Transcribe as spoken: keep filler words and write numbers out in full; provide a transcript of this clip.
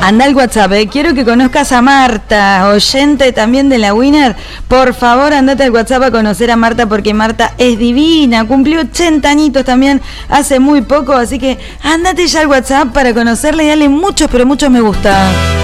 Anda al WhatsApp, eh. Quiero que conozcas a Marta, oyente también de la Winner. Por favor, andate al WhatsApp a conocer a Marta, porque Marta es divina, cumplió ochenta añitos también hace muy poco, así que andate ya al WhatsApp para conocerla y dale muchos, pero muchos me gusta.